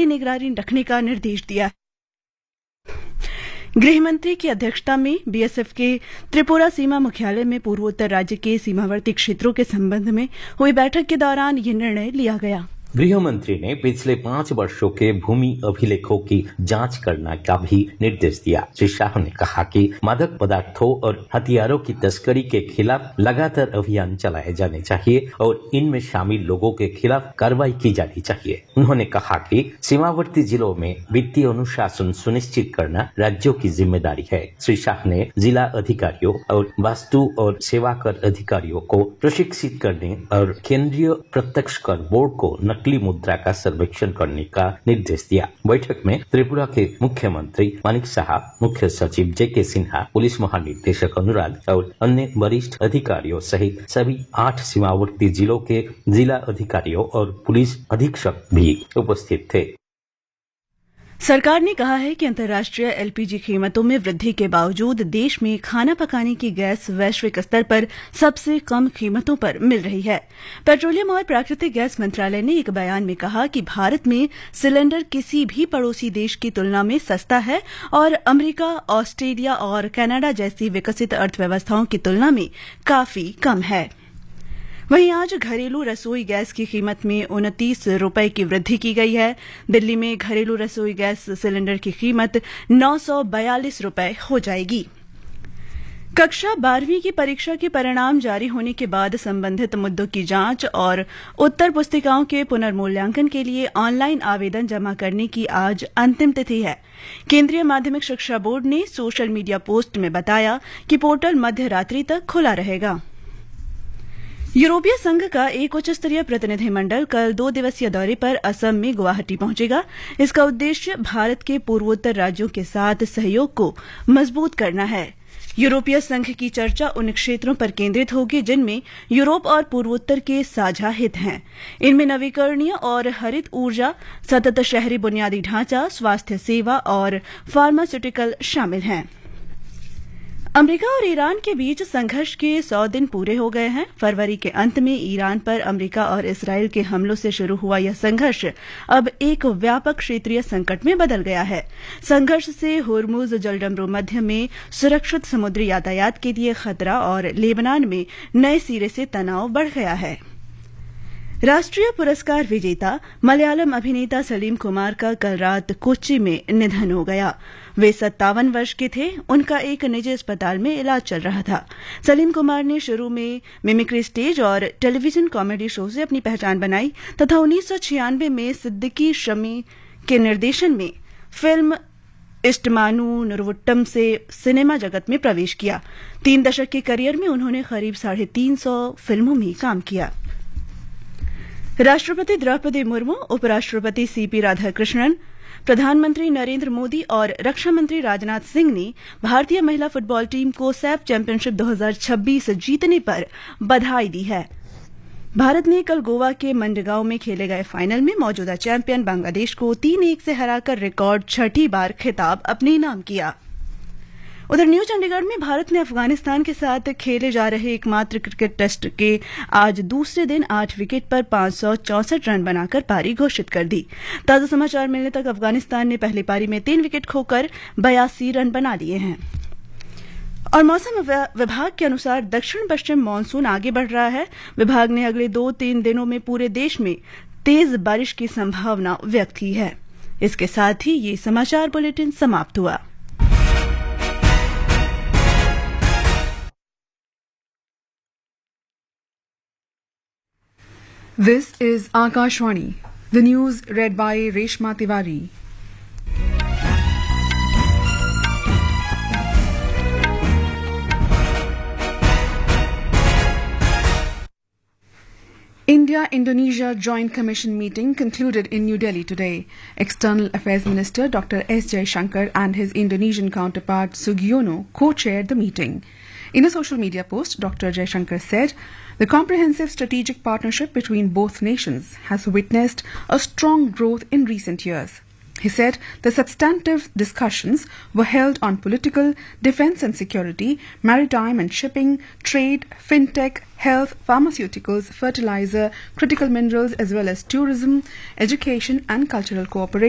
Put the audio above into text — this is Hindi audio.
निगरानी रखने का निर्देश दिया। गृह मंत्री की अध्यक्षता में बीएसएफ के त्रिपुरा सीमा मुख्यालय में पूर्वोत्तर राज्य के सीमावर्ती क्षेत्रों के संबंध में हुई बैठक के दौरान ये निर्णय लिया गया। गृह मंत्री ने पिछले 5 वर्षों के भूमि अभिलेखों की जांच करने का भी निर्देश दिया। श्री शाह ने कहा कि मादक पदार्थों और हथियारों की तस्करी के खिलाफ लगातार अभियान चलाए जाने चाहिए और इनमें शामिल लोगों के खिलाफ कार्रवाई की जानी चाहिए। उन्होंने कहा कि सीमावर्ती जिलों में वित्तीय अनुशासन सुनिश्चित करना राज्यों की जिम्मेदारी है। श्री शाह ने जिला अधिकारियों और वस्तु और सेवा कर अधिकारियों को प्रशिक्षित करने और केंद्रीय प्रत्यक्ष कर बोर्ड को नकली मुद्रा का सर्वेक्षण करने का निर्देश दिया। बैठक में त्रिपुरा के मुख्यमंत्री मानिक साहा, मुख्य सचिव जेके सिन्हा, पुलिस महानिदेशक अनुराग और अन्य वरिष्ठ अधिकारियों सहित सभी 8 सीमावर्ती जिलों के जिला अधिकारियों और पुलिस अधीक्षक भी उपस्थित थे। सरकार ने कहा है कि अंतर्राष्ट्रीय एलपीजी कीमतों में वृद्धि के बावजूद देश में खाना पकाने की गैस वैश्विक स्तर पर सबसे कम कीमतों पर मिल रही है। पेट्रोलियम और प्राकृतिक गैस मंत्रालय ने एक बयान में कहा कि भारत में सिलेंडर किसी भी पड़ोसी देश की तुलना में सस्ता है और अमेरिका, ऑस्ट्रेलिया और कनाडा जैसी विकसित अर्थव्यवस्थाओं की तुलना में काफी कम है। वहीं आज घरेलू रसोई गैस की कीमत में 29 रुपए की वृद्धि की गई है। दिल्ली में घरेलू रसोई गैस सिलेंडर की कीमत 942 रुपए हो जाएगी। कक्षा 12वीं की परीक्षा के परिणाम जारी होने के बाद संबंधित मुद्दों की जांच और उत्तर पुस्तिकाओं के पुनर्मूल्यांकन के लिए ऑनलाइन आवेदन जमा करने की आज अंतिम तिथि है। केंद्रीय माध्यमिक शिक्षा बोर्ड ने सोशल मीडिया पोस्ट में बताया कि पोर्टल मध्य रात्रि तक खुला रहेगा। यूरोपीय संघ का एक उच्च स्तरीय प्रतिनिधिमंडल कल 2 दिवसीय दौरे पर असम में गुवाहाटी पहुंचेगा। इसका उद्देश्य भारत के पूर्वोत्तर राज्यों के साथ सहयोग को मजबूत करना है। यूरोपीय संघ की चर्चा उन क्षेत्रों पर केंद्रित होगी जिनमें यूरोप और पूर्वोत्तर के साझा हित हैं। इनमें नवीकरणीय और हरित ऊर्जा, सतत शहरी बुनियादी ढांचा, स्वास्थ्य सेवा और फार्मास्यूटिकल शामिल हैं। अमेरिका और ईरान के बीच संघर्ष के 100 दिन पूरे हो गए हैं। फरवरी के अंत में ईरान पर अमेरिका और इसराइल के हमलों से शुरू हुआ यह संघर्ष अब एक व्यापक क्षेत्रीय संकट में बदल गया है। संघर्ष से होर्मुज जलडमरू मध्य में सुरक्षित समुद्री यातायात के लिए खतरा और लेबनान में नए सिरे से तनाव बढ़ गया है। राष्ट्रीय पुरस्कार विजेता मलयालम अभिनेता सलीम कुमार का कल रात कोच्चि में निधन हो गया। वे 57 वर्ष के थे। उनका एक निजी अस्पताल में इलाज चल रहा था। सलीम कुमार ने शुरू में मिमिक्री स्टेज और टेलीविजन कॉमेडी शो से अपनी पहचान बनाई तथा 1996 में सिद्दीकी शमी के निर्देशन में फिल्म इष्टमानु नुरवुट्टम से सिनेमा जगत में प्रवेश किया। 3 दशक के करियर में उन्होंने करीब 350 फिल्मों में काम किया। राष्ट्रपति द्रौपदी मुर्मू, उपराष्ट्रपति सीपी राधाकृष्णन, प्रधानमंत्री नरेंद्र मोदी और रक्षा मंत्री राजनाथ सिंह ने भारतीय महिला फुटबॉल टीम को सैफ चैंपियनशिप 2026 जीतने पर बधाई दी है। भारत ने कल गोवा के मंडगांव में खेले गए फाइनल में मौजूदा चैंपियन बांग्लादेश को 3-1 से हराकर रिकॉर्ड 6ठी बार खिताब अपने नाम किया। उधर न्यू चंडीगढ़ में भारत ने अफगानिस्तान के साथ खेले जा रहे एकमात्र क्रिकेट टेस्ट के आज दूसरे दिन 8 विकेट पर 564 रन बनाकर पारी घोषित कर दी। ताजा समाचार मिलने तक अफगानिस्तान ने पहली पारी में 3 विकेट खोकर 82 रन बना लिए हैं। और मौसम विभाग के अनुसार दक्षिण पश्चिम मानसून आगे बढ़ रहा है। विभाग ने अगले 2-3 दिनों में पूरे देश में तेज बारिश की संभावना व्यक्त की है। इसके साथ ही ये समाचार बुलेटिन समाप्त हुआ। This is Akashwani. The news read by Reshma Tiwari. India-Indonesia Joint Commission meeting concluded in New Delhi today. External Affairs Minister Dr. S. Jaishankar and his Indonesian counterpart Sugiono co-chaired the meeting. In a social media post, Dr. Jaishankar said, "The comprehensive strategic partnership between both nations has witnessed a strong growth in recent years." He said the substantive discussions were held on political, defence and security, maritime and shipping, trade, fintech, health, pharmaceuticals, fertilizer, critical minerals as well as tourism, education and cultural cooperation.